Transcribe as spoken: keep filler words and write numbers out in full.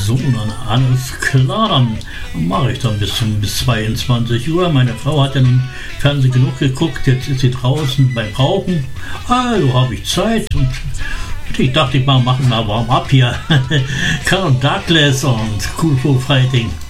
So, dann alles klar, dann mache ich dann bis, bis zweiundzwanzig Uhr. Meine Frau hat ja nun Fernsehen genug geguckt, jetzt ist sie draußen beim Rauchen. Also habe ich Zeit und ich dachte, ich mal machen mal warm up hier. Carl Douglas und Kung Fu Fighting.